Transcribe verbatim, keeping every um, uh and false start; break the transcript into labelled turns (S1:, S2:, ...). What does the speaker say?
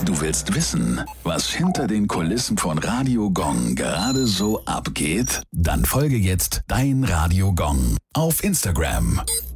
S1: Du willst wissen, was hinter den Kulissen von Radio Gong gerade so abgeht? Dann folge jetzt Dein Radio Gong auf Instagram.